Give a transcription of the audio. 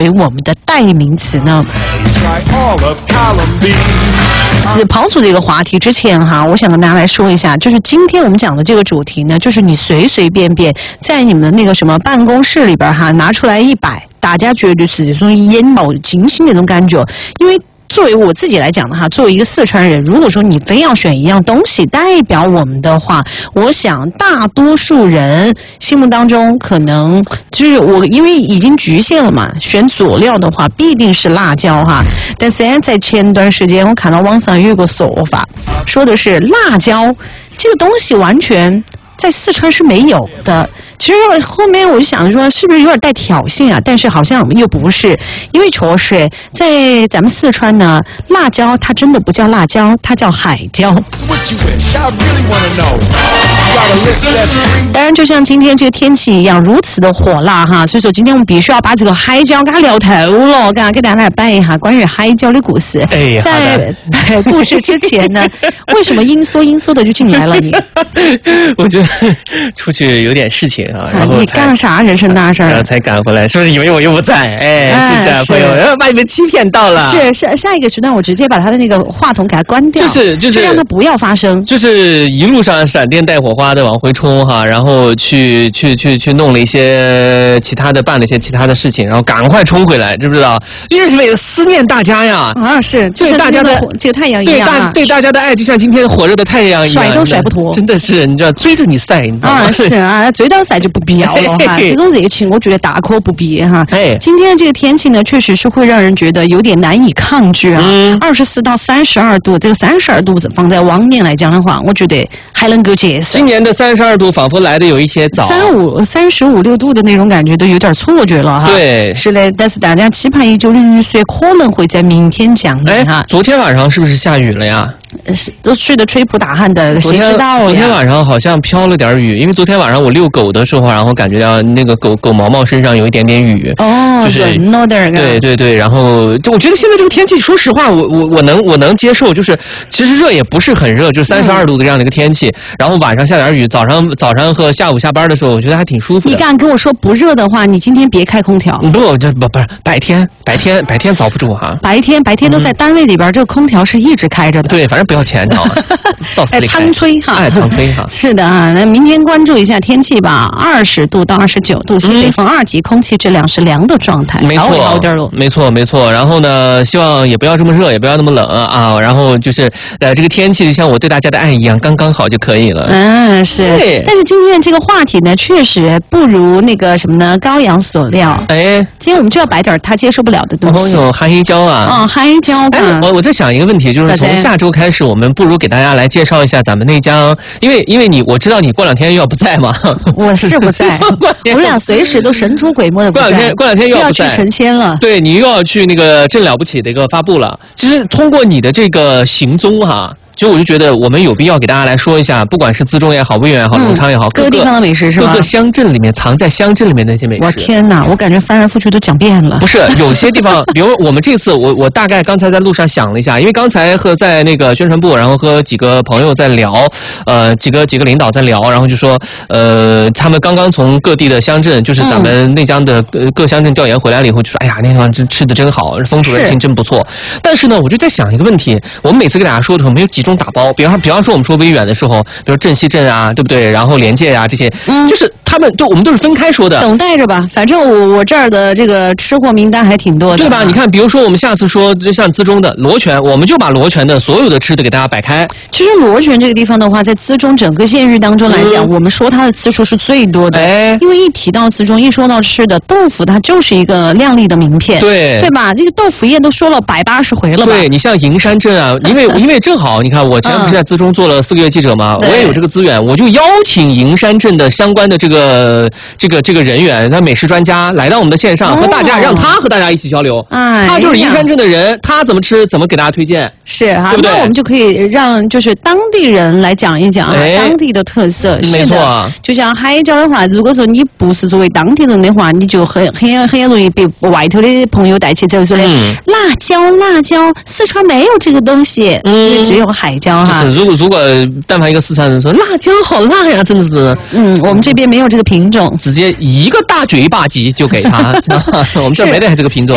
为我们的代名词呢？是刨除这个话题之前哈，我想跟大家来说一下，就是今天我们讲的这个主题呢，就是你随随便便在你们那个什么办公室里边哈拿出来100，大家绝对是这种眼冒金星那种感觉，因为。作为我自己来讲的话，作为一个四川人，如果说你非要选一样东西代表我们的话，我想大多数人心目当中可能就是我，因为已经局限了嘛，选佐料的话必定是辣椒哈。但是在前段时间我看到网上有个说法，说的是辣椒这个东西完全在四川是没有的。其实后面我就想说，是不是有点带挑衅啊？但是好像又不是，因为确实在咱们四川呢，辣椒它真的不叫辣椒，它叫海椒。当然，就像今天这个天气一样，如此的火辣哈，所以说今天我们必须要把这个海椒给它聊透了，给大家来摆一下关于海椒的故事。在故事之前呢，为什么阴缩的就进来了你？ 我觉得出去有点事情。然后你干啥人生大事儿？ 才赶回来，是不是以为我又不在？是这样，朋友，把你们欺骗到了。 是下一个时段，我直接把他的那个话筒给他关掉，就是让他不要发声。 就是一路上闪电带火花的往回冲哈，然后去弄了一些其他的，办了一些其他的事情，然后赶快冲回来，知不知道？因为是为了思念大家呀。 是，就是大家的这个太阳一样对大家的爱，就像今天火热的太阳一样， 甩都甩不脱。 真的是，你知道追着你晒，你知道吗？ 是啊，追到晒就不必要了哈，这种热情我觉得大可不必哈。今天这个天气呢，确实是会让人觉得有点难以抗拒啊。24到32度，这个32度放在往年来讲的话，我觉得还能够接受。 今年的32度仿佛来的有一些早 ，35、6度的那种感觉都有点错觉了哈。 对， 是的，但是大家期盼已久的雨水可能会在明天降临哈。 昨天晚上是不是下雨了呀？ 都睡得吹扑打鼾的，谁知道呀？ 昨天晚上好像飘了点雨，因为昨天晚上我遛狗的时候，然后感觉到那个狗毛毛身上有一点点雨。就是对，然后我觉得现在这个天气，说实话，我能接受，就是其实热也不是很热，就是32度的这样的一个天气，然后晚上下点雨，早上和下午下班的时候，我觉得还挺舒服的。 你敢跟我说不热的话，你今天别开空调。 不是白天遭不住哈。 白天都在单位里边，这个空调是一直开着的。 对，反正不要钱，造死苍吹哈， 苍吹哈。 是的啊，那明天关注一下天气吧，20度到29度，西北风2级，空气质量是良的状态， 没错。然后呢，希望也不要这么热，也不要那么冷啊。然后就是这个天气就像我对大家的爱一样，刚刚好就可以了。 是。但是今天的这个话题呢，确实不如那个什么呢，高阳所料。今天我们就要摆点他接受不了的东西。 黑椒啊。 黑椒吧。 我在想一个问题，就是从下周开始，我们不如给大家来介绍一下咱们内江，因为我知道你过2天又要不在嘛。 我是不在，我们俩随时都神出鬼没的不在。 过两天又要去神仙了。 对，你又要去那个真了不起的一个发布了。其实通过你的这个行踪哈。所以我就觉得我们有必要给大家来说一下，不管是资中也好，威远也好，隆昌也好， 各个地方的美食是吧？ 各个乡镇里面藏在乡镇里面的那些美食。 我天哪，我感觉翻来覆去都讲遍了。 不是，有些地方，比如我们这次，我大概刚才在路上想了一下，因为刚才和在那个宣传部，然后和几个朋友在聊，几个领导在聊，然后就说，他们刚刚从各地的乡镇，就是咱们内江的各乡镇调研回来了以后，就说，哎呀，那地方吃的真好，风土人情真不错。但是呢，我就在想一个问题，我们每次给大家说的时候，没有集中打包，比方说我们说威远的时候，比如镇西镇啊，对不对？然后连界啊这些，就是我们都是分开说的。 等待着吧，反正我这儿的这个吃货名单还挺多的， 对吧？你看，比如说我们下次说像资中的罗泉，我们就把罗泉的所有的吃的给大家摆开。 其实罗泉这个地方的话，在资中整个县域当中来讲，我们说它的次数是最多的。因为一提到资中，一说到吃的豆腐，它就是一个亮丽的名片，对吧？这个豆腐宴都说了180回了吧？ 对，你像营山镇啊，因为正好你看我前不是在资中做了4个月记者嘛，我也有这个资源，我就邀请营山镇的相关的这个人员，他美食专家来到我们的线上，和大家让他和大家一起交流。他就是营山镇的人，他怎么吃怎么给大家推荐， 是啊， 对不对？ 那我们就可以让就是当地人来讲一讲当地的特色。 没错， 就像海椒的话，如果说你不是作为当地人的话，你就很容易被外头的朋友带起走，说的辣椒，四川没有这个东西，因为只有海椒哈。 就是如果但凡一个四川人说辣椒好辣呀，真的是， 我们这边没有这个品种， 直接一个大嘴巴鸡就给他，我们这没得这个品种。